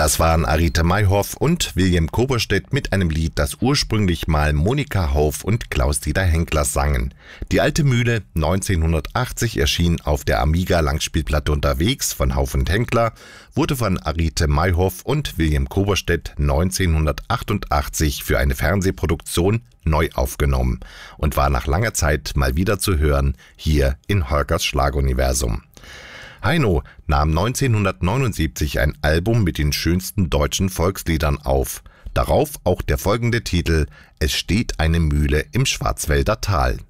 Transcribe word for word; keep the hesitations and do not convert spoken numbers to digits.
Das waren Arita Mayhoff und William Koberstedt mit einem Lied, das ursprünglich mal Monika Hauf und Klaus-Dieter Henkler sangen. Die alte Mühle neunzehnhundertachtzig erschien auf der Amiga Langspielplatte Unterwegs von Hauf und Henkler, wurde von Arita Mayhoff und William Koberstedt neunzehnhundertachtundachtzig für eine Fernsehproduktion neu aufgenommen und war nach langer Zeit mal wieder zu hören hier in Holgers Schlaguniversum. Heino nahm neunzehnhundertneunundsiebzig ein Album mit den schönsten deutschen Volksliedern auf. Darauf auch der folgende Titel »Es steht eine Mühle im Schwarzwälder Tal«.